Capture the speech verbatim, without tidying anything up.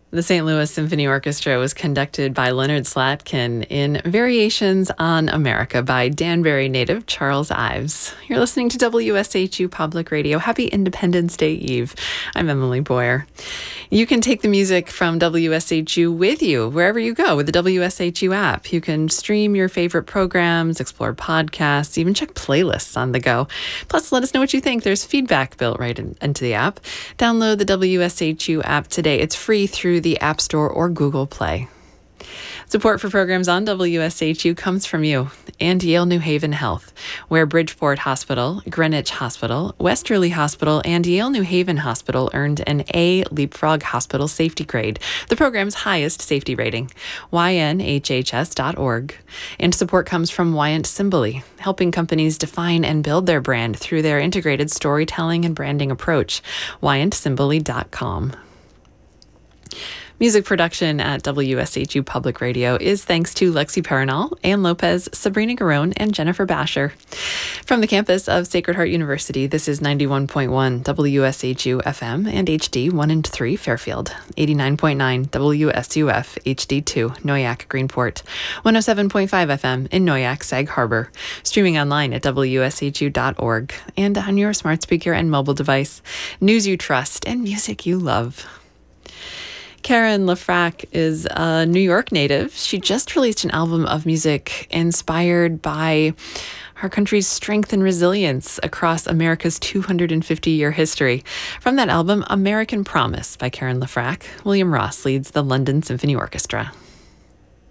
The Saint Louis Symphony Orchestra was conducted by Leonard Slatkin in Variations on America by Danbury native Charles Ives. You're listening to W S H U Public Radio. Happy Independence Day Eve. I'm Emily Boyer. You can take the music from W S H U with you wherever you go with the W S H U app. You can stream your favorite programs, explore podcasts, even check playlists on the go. Plus, let us know what you think. There's feedback built right in, into the app. Download the W S H U app today. It's free through the App Store or Google Play. Support for programs on W S H U comes from you and Yale New Haven Health, where Bridgeport Hospital, Greenwich Hospital, Westerly Hospital, and Yale New Haven Hospital earned an A Leapfrog Hospital Safety Grade, the program's highest safety rating, Y N H H S dot org. And support comes from Wyant Simboli, helping companies define and build their brand through their integrated storytelling and branding approach, wyant simboli dot com. Music production at W S H U Public Radio is thanks to Lexi Paranal, Ann Lopez, Sabrina Garone, and Jennifer Basher. From the campus of Sacred Heart University, this is ninety-one point one W S H U F M and H D one and three Fairfield, eighty-nine point nine W S U F H D two Noyac Greenport, one oh seven point five F M in Noyac Sag Harbor, streaming online at W S H U dot org and on your smart speaker and mobile device. News you trust and music you love. Karen LaFrac is a New York native. She just released an album of music inspired by our country's strength and resilience across America's two hundred fifty year history. From that album, American Promise by Karen LaFrac, William Ross leads the London Symphony Orchestra.